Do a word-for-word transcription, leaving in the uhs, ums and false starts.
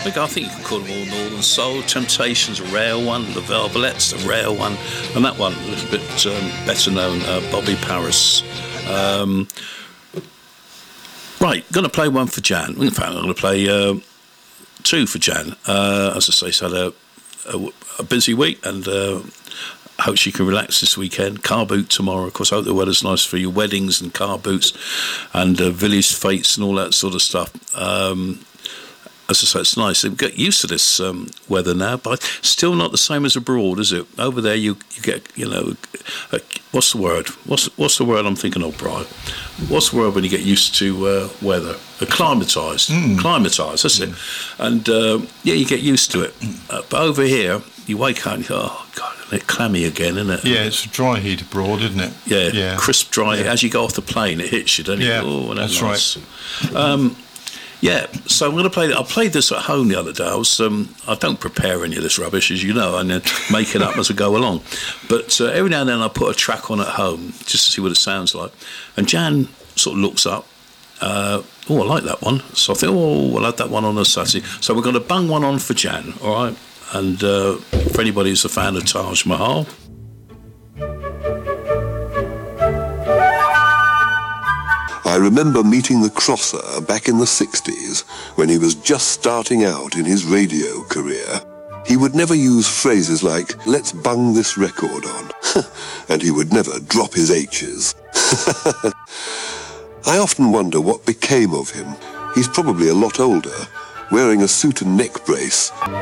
Look, I think you can call them all Northern Soul. Temptations, a rare one. The Velvelettes, a rare one. And that one, a little bit um, better known, uh, Bobby Paris. Um, right, going to play one for Jan. In fact, I'm going to play uh, two for Jan. Uh, as I say, she's had a, a, a busy week, and uh, I hope she can relax this weekend. Car boot tomorrow. Of course, I hope the weather's nice for your weddings and car boots and uh, village fetes and all that sort of stuff. Um, as I say, it's nice. We get used to this um, weather now, but still not the same as abroad, is it? Over there, you, you get, you know, a, what's the word? What's what's the word I'm thinking of, Brian? What's the word when you get used to uh, weather? Acclimatised. Mm. Acclimatised, that's mm. it. And, uh, yeah, you get used to it. Uh, but over here, you wake up and you go, oh, God, it's clammy again, isn't it? Yeah, it's a dry heat abroad, isn't it? Yeah, yeah. crisp, dry. Yeah. As you go off the plane, it hits you, doesn't it? Yeah, oh, that's, that's nice. right. Um, yeah, so I'm going to play. I played this at home the other day. I, was, um, I don't prepare any of this rubbish, as you know, and then make it up as I go along. But uh, every now and then I put a track on at home just to see what it sounds like. And Jan sort of looks up. Uh, oh, I like that one. So I think, oh, we'll add that one on a Saturday. So we're going to bung one on for Jan, all right? And uh, for anybody who's a fan of Taj Mahal. I remember meeting the Crosser back in the sixties when he was just starting out in his radio career. He would never use phrases like, let's bung this record on, and he would never drop his H's. I often wonder what became of him. He's probably a lot older, wearing a suit and neck brace.